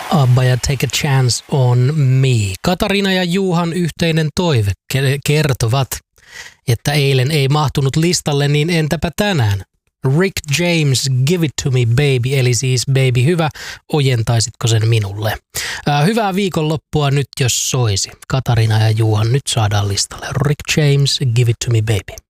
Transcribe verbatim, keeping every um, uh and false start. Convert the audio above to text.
Abba ja Take a Chance on Me. Katariina ja Juhan yhteinen toive kertovat, että eilen ei mahtunut listalle, niin entäpä tänään? Rick James, Give It To Me Baby, eli siis Baby hyvä, ojentaisitko sen minulle? Ää, hyvää viikonloppua nyt, jos soisi. Katariina ja Juhan nyt saadaan listalle. Rick James, Give It To Me Baby.